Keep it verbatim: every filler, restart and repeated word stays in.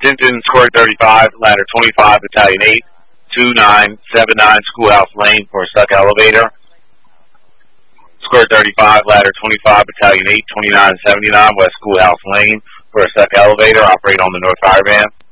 Attention, Square thirty-five, Ladder twenty-five, Battalion eight, two nine seven nine, Schoolhouse Lane for a stuck elevator. Square thirty-five, Ladder twenty-five, Battalion eight, twenty-nine seventy-nine, West Schoolhouse Lane for a stuck elevator. Operate on the North Fire Van.